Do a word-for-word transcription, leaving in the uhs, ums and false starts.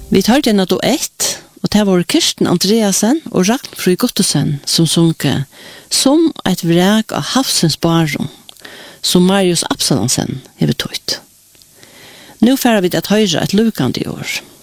Vi tar den duett, og det var Kirsten Andreasen og Ragnfrid Gottesen som sunke som et vrek av havsens barum, som Marius Absalonsen hever tøyt. Nå færer vi det at høyre et lukande i år.